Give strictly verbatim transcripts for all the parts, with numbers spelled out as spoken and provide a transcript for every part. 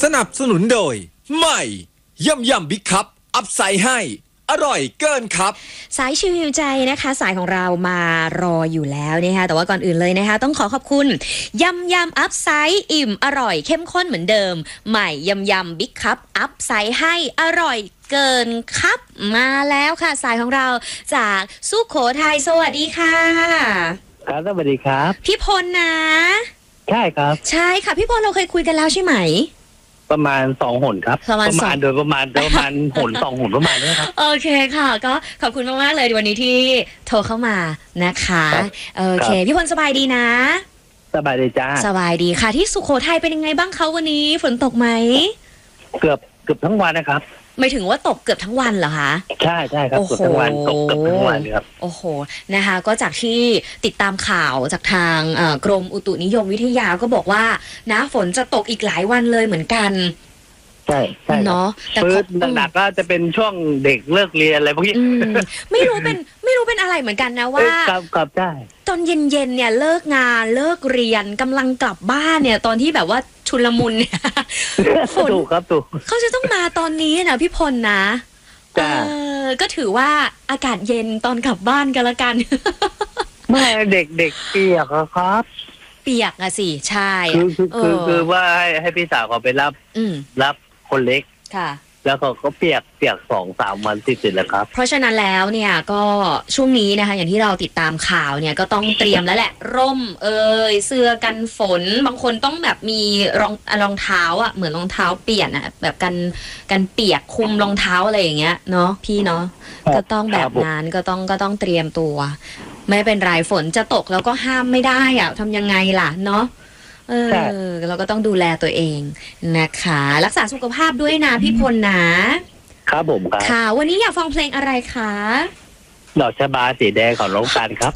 สนับสนุนโดยใหม่ยำยำบิ๊กคัพอัพไซด์ให้อร่อยเกินครับสายชิวหิวใจนะคะสายของเรามารออยู่แล้วนะคะแต่ว่าก่อนอื่นเลยนะคะต้องขอขอบคุณยำยำอัพไซด์อิ่มอร่อยเข้มข้นเหมือนเดิมใหม่ยำยำบิ๊กคัพอัพไซด์ให้อร่อยเกินครับมาแล้วค่ะสายของเราจากสุโขทัยสวัสดีค่ะครับสวัสดีครับพี่พลนะใช่ครับใช่ค่ะพี่พลเราเคยคุยกันแล้วใช่ไหมประมาณสองหนครับประมาณประมาณโดยประมาณประมาณหนสองหนประมาณนี้ครับโอเคค่ะก็ขอบคุณมากๆเลยวันนี้ที่โทรเข้ามานะคะโอเคพี่พลสบายดีนะสบายดีจ้าสบายดีค่ะที่สุโขทัยเป็นยังไงบ้างคะวันนี้ฝนตกไหมเกือบเกือบทั้งวันนะครับไม่ถึงว่าตกเกือบทั้งวันเหรอคะใช่ใช่ครับเกือบทั้งวันตกเกือบทั้งวันครับโอ้โหนะคะก็จากที่ติดตามข่าวจากทางกรมอุตุนิยมวิทยาก็บอกว่านะฝนจะตกอีกหลายวันเลยเหมือนกันใช่ใช่เนาะแต่คือหนักๆก็จะเป็นช่วงเด็กเลิกเรียนอะไรพวกนี้ไม่รู้เป็นไม่รู้เป็นอะไรเหมือนกันนะว่าครับครับใช่ตอนเย็นๆเนี่ยเลิกงานเลิกเรียนกำลังกลับบ้านเนี่ยตอนที่แบบว่าชุลมุนเนี่ยฝนถูกครับถูกเขาจะต้องมาตอนนี้นะพี่พลนะเออก็ถือว่าอากาศเย็นตอนกลับบ้านกันละกันไม่เด็กเด็กเปียกครับเปียกอะสิใช่คือคือคือว่าให้ให้พี่สาวเขาไปรับรับคนเล็กค่ะแล้วเขาก็เปียกเปียกสองสามวันติดติดแล้วครับเพราะฉะนั้นแล้วเนี่ยก็ช่วงนี้นะคะอย่างที่เราติดตามข่าวเนี่ยก็ต้องเตรียมแล้วแหละร่มเอ่ยเสื้อกันฝนบางคนต้องแบบมีรองรองเท้าอ่ะเหมือนรองเท้าเปียกอ่ะแบบกันกันเปียกคุมรองเท้าอะไรอย่างเงี้ยเนาะพี่เนาะก็ต้องแบบนั้นก็ต้องก็ต้องเตรียมตัวไม่เป็นไรฝนจะตกแล้วก็ห้ามไม่ได้อ่ะทำยังไงล่ะเนาะเออเราก็ต้องดูแลตัวเองนะคะรักษาสุขภาพด้วยนะพี่พลนะครับผมครับค่ะวันนี้อยากฟังเพลงอะไรคะดอกชบาสีแดงของน้องกันครับ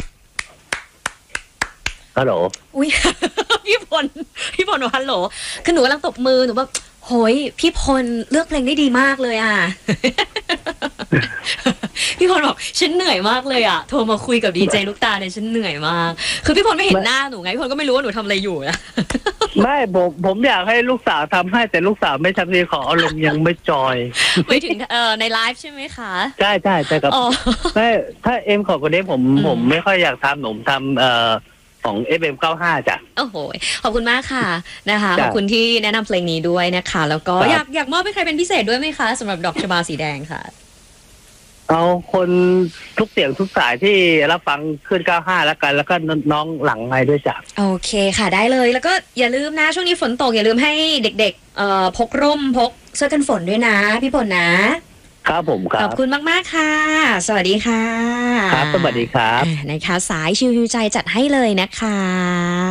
ฮัลโหลอุ้ยพี่พลพี่พลฮัลโหลคือหนูกำลังตบมือหนูแบบโหยพี่พลเลือกเพลงได้ดีมากเลยอ่ะพี่พลบอกฉันเหนื่อยมากเลยอ่ะโทรมาคุยกับดีเจลูกตาเนี่ยฉันเหนื่อยมากคือพี่พลไม่เห็นหน้าหนูไงพี่พลก็ไม่รู้ว่าหนูทำอะไรอยู่นะไม่ผมผมอยากให้ลูกสาวทำให้แต่ลูกสาวไม่ทำทีขออารมณ์ยังไม่จอยไม่ถึงเอ่อในไลฟ์ใช่ไหมคะใช่ใช่ใช่ครับไม่ถ้าเอ็มขอคนนี้ผมผมไม่ค่อยอยากทำผมทำเอ่อของ เอฟ เอ็ม เก้าสิบห้า จ้ะโอ้โหขอบคุณมากค่ะนะคะขอบคุณที่แนะนำเพลงนี้ด้วยนะคะแล้วก็อยากอยากมอบให้ใครเป็นพิเศษด้วยไหมคะสำหรับดอกชบาสีแดงค่ะเอาคนทุกเสียงทุกสายที่รับฟังขึ้นเก้าสิบห้าแล้วกันแล้วก็น้องหลังไมค์ด้วยจ้ะโอเคค่ะได้เลยแล้วก็อย่าลืมนะช่วงนี้ฝนตกอย่าลืมให้เด็กๆเอ่อพกร่มพกเสื้อกันฝนด้วยนะพี่พลนะครับผมครับขอบคุณมากๆค่ะสวัสดีค่ะครับสวัสดีครับนะคะสายชิวๆใจจัดให้เลยนะคะ